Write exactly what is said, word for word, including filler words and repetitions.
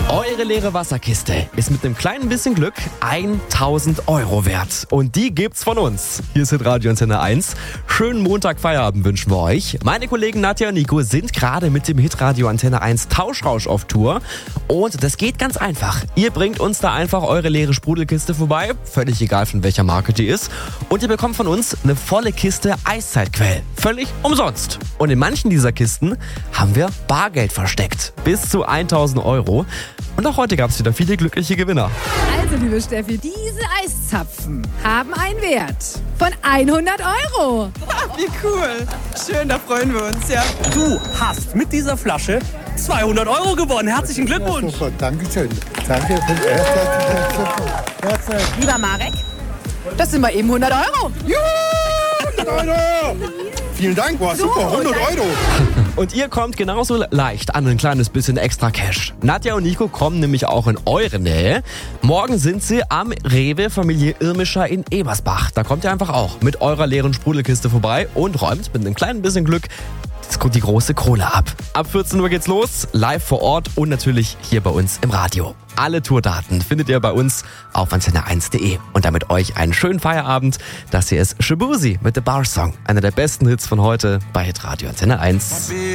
Eure leere Wasserkiste ist mit einem kleinen bisschen Glück tausend Euro wert. Und die gibt's von uns. Hier ist Radio Antenne eins. Schönen Montag Feierabend wünschen wir euch. Meine Kollegen Nadja und Nico sind gerade mit dem Hitradio Antenne eins Tauschrausch auf Tour. Und das geht ganz einfach. Ihr bringt uns da einfach eure leere Sprudelkiste vorbei. Völlig egal von welcher Marke die ist. Und ihr bekommt von uns eine volle Kiste Eiszeitquell. Völlig umsonst. Und in manchen dieser Kisten haben wir Bargeld versteckt. Bis zu tausend Euro. Und auch heute gab es wieder viele glückliche Gewinner. Also, liebe Steffi, diese Eiszapfen haben einen Wert von hundert Euro. Wie cool. Schön, da freuen wir uns, ja. Du hast mit dieser Flasche zweihundert Euro gewonnen. Herzlichen Glückwunsch. Ja, super, danke schön. Danke. Lieber Marek, das sind mal eben hundert Euro. Juhu, hundert Euro. Vielen Dank, boah, super, hundert Euro. Und ihr kommt genauso leicht an ein kleines bisschen extra Cash. Nadja und Nico kommen nämlich auch in eure Nähe. Morgen sind sie am Rewe Familie Irmischer in Ebersbach. Da kommt ihr einfach auch mit eurer leeren Sprudelkiste vorbei und räumt mit einem kleinen bisschen Glück die große Kohle ab. Ab vierzehn Uhr geht's los, live vor Ort und natürlich hier bei uns im Radio. Alle Tourdaten findet ihr bei uns auf antenne eins punkt de. Und damit euch einen schönen Feierabend. Das hier ist Shaboozey mit The Bar Song. Einer der besten Hits von heute bei Hitradio Antenne eins.